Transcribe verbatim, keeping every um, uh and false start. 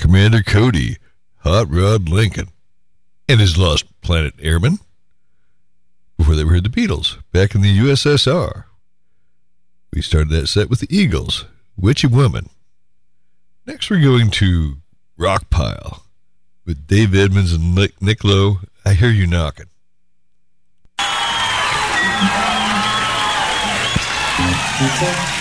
Commander Cody, Hot Rod Lincoln, and his Lost Planet Airmen. Before they were the Beatles, back in the U S S R. We started that set with the Eagles, Witchy Woman. Next we're going to Rockpile with Dave Edmunds and Nick, Nick Lowe, I Hear You Knocking. Thank you.